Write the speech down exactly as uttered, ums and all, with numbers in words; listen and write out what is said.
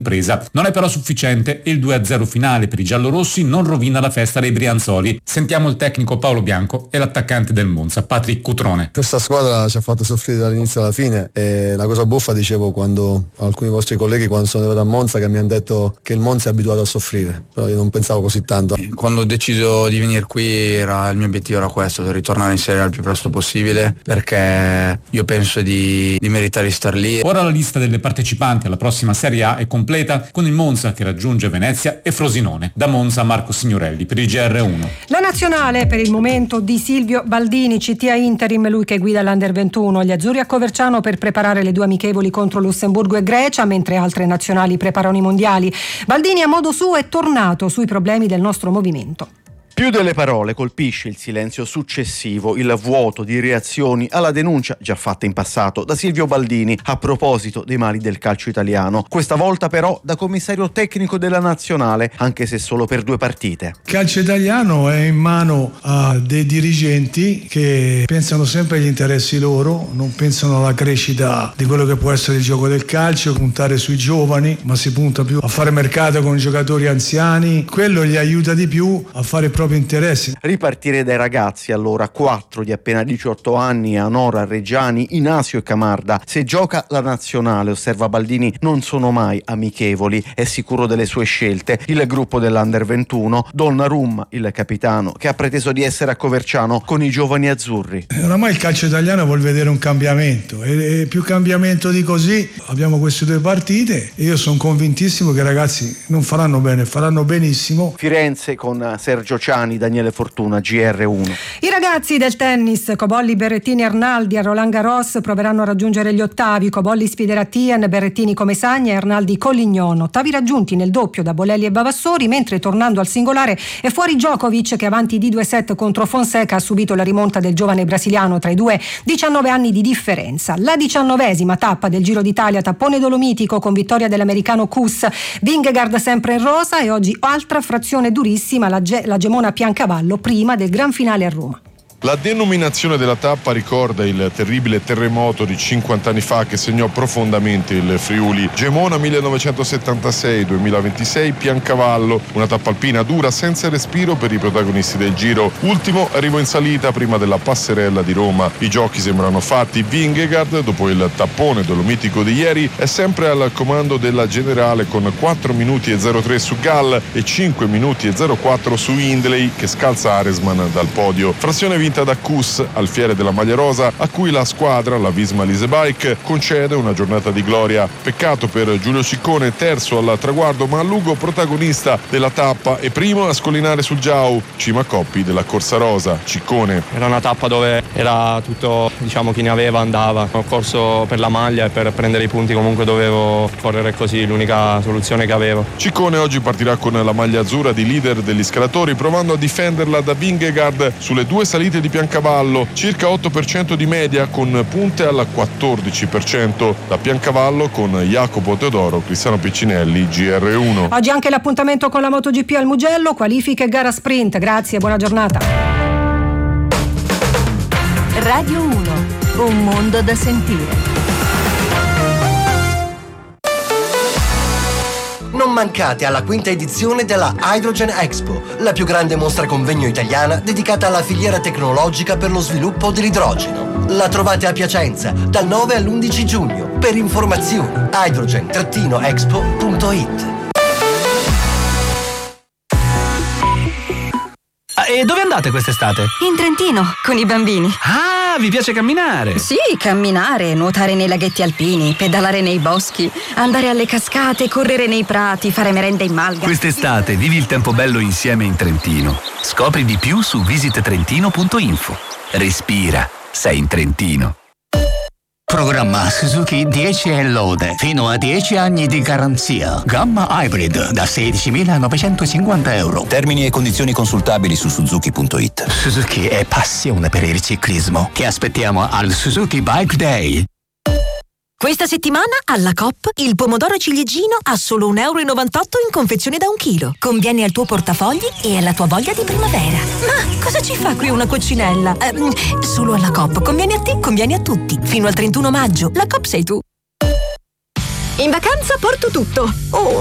presa. Non è però sufficiente e il due a zero finale per i giallorossi non rovina la festa dei Brianzoli. Sentiamo il tecnico Paolo Bianco e l'attaccante del Monza, Patrick Cutrone. Questa squadra ci ha fatto soffrire dall'inizio alla fine e la cosa buffa, dicevo quando alcuni vostri colleghi quando sono arrivato a Monza, che mi hanno detto che il Monza è abituato a soffrire, però io non pensavo così tanto. Quando ho deciso di venire qui era, il mio obiettivo era questo, di ritornare in Serie A il più presto possibile, perché io penso di, di meritare di star lì. Ora la lista delle partecipanti alla prossima Serie A è completa con il Monza che raggiunge Venezia e Frosinone. Da Monza Marco Signorelli per il G R uno. La nazionale per il momento di Silvio Baldini, C T A interim, lui che guida l'Under ventuno. Gli azzurri a Coverciano per preparare le due amichevoli contro Lussemburgo e Grecia, mentre altre nazionali preparano i mondiali. Baldini a modo suo è tornato sui problemi del nostro movimento. Più delle parole colpisce il silenzio successivo, il vuoto di reazioni alla denuncia già fatta in passato da Silvio Baldini a proposito dei mali del calcio italiano. Questa volta però da commissario tecnico della nazionale, anche se solo per due partite. Il calcio italiano è in mano a dei dirigenti che pensano sempre agli interessi loro, non pensano alla crescita di quello che può essere il gioco del calcio, puntare sui giovani, ma si punta più a fare mercato con giocatori anziani. Quello gli aiuta di più a fare proprio interessi. Ripartire dai ragazzi, allora, quattro di appena diciotto anni, Anora, Reggiani, Inasio e Camarda. Se gioca la nazionale, osserva Baldini, non sono mai amichevoli, è sicuro delle sue scelte. Il gruppo dell'Under ventuno, Donnarumma, il capitano, che ha preteso di essere a Coverciano con i giovani azzurri. Oramai il calcio italiano vuol vedere un cambiamento e più cambiamento di così. Abbiamo queste due partite e io sono convintissimo che i ragazzi non faranno bene, faranno benissimo. Firenze con Sergio Ciani, Daniele Fortuna, G R uno. I ragazzi del tennis, Cobolli, Berrettini, Arnaldi a Roland Garros proveranno a raggiungere gli ottavi. Cobolli sfiderà Tien, Berrettini Comesagne e Arnaldi Collignon. Ottavi raggiunti nel doppio da Bolelli e Bavassori, mentre tornando al singolare è fuori Djokovic, che avanti di due set contro Fonseca ha subito la rimonta del giovane brasiliano tra i due, diciannove anni di differenza. La diciannovesima tappa del Giro d'Italia, tappone dolomitico con vittoria dell'americano Kuss. Vingegaard sempre in rosa e oggi altra frazione durissima, la, ge- la Gemona Piancavallo prima del gran finale a Roma. La denominazione della tappa ricorda il terribile terremoto di cinquanta anni fa che segnò profondamente il Friuli. Gemona millenovecentosettantasei duemilaventisei, Piancavallo, una tappa alpina dura senza respiro per i protagonisti del Giro. Ultimo arrivo in salita prima della passerella di Roma. I giochi sembrano fatti. Vingegaard, dopo il tappone dolomitico di ieri, è sempre al comando della generale con quattro minuti e zero tre su Gall e cinque minuti e zero quattro su Hindley, che scalza Aresman dal podio. Frazione vinta da Kuss, alfiere della maglia rosa, a cui la squadra, la Visma Leasebike, concede una giornata di gloria. Peccato per Giulio Ciccone, terzo al traguardo, ma a lungo protagonista della tappa e primo a scollinare sul Giau, cima Coppi della Corsa Rosa. Ciccone: era una tappa dove era tutto, diciamo, chi ne aveva andava. Ho corso per la maglia e per prendere i punti comunque dovevo correre così, l'unica soluzione che avevo. Ciccone oggi partirà con la maglia azzurra di leader degli scalatori, provando a difenderla da Vingegaard sulle due salite di Piancavallo, circa otto per cento di media con punte al quattordici per cento. Da Piancavallo con Jacopo Teodoro, Cristiano Piccinelli, G R uno. Oggi anche l'appuntamento con la MotoGP al Mugello, qualifiche e gara sprint. Grazie, buona giornata. Radio uno, un mondo da sentire. Non mancate alla quinta edizione della Hydrogen Expo, la più grande mostra convegno italiana dedicata alla filiera tecnologica per lo sviluppo dell'idrogeno. La trovate a Piacenza dal nove all'undici giugno. Per informazioni hydrogen expo punto it. E dove andate quest'estate? In Trentino, con i bambini. Ah, vi piace camminare? Sì, camminare, nuotare nei laghetti alpini, pedalare nei boschi, andare alle cascate, correre nei prati, fare merenda in malga. Quest'estate vivi il tempo bello insieme in Trentino. Scopri di più su visit trentino punto info. Respira, sei in Trentino. Programma Suzuki dieci e lode, fino a dieci anni di garanzia. Gamma Hybrid da sedicimilanovecentocinquanta euro. Termini e condizioni consultabili su suzuki punto it. Suzuki è passione per il ciclismo. Ti aspettiamo al Suzuki Bike Day. Questa settimana alla Coop il pomodoro ciliegino a solo un euro e novantotto in confezione da un chilo. Conviene al tuo portafogli e alla tua voglia di primavera. Ma cosa ci fa qui una coccinella? Eh, solo alla Coop. Conviene a te, conviene a tutti. Fino al trentuno maggio. La Coop sei tu. In vacanza porto tutto. Oh,